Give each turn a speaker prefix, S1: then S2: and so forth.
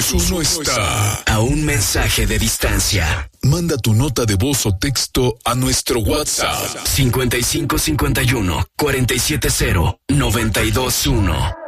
S1: Cruz 1 está
S2: a un mensaje de distancia.
S1: Manda tu nota de voz o texto a nuestro WhatsApp
S2: 5551 470 921.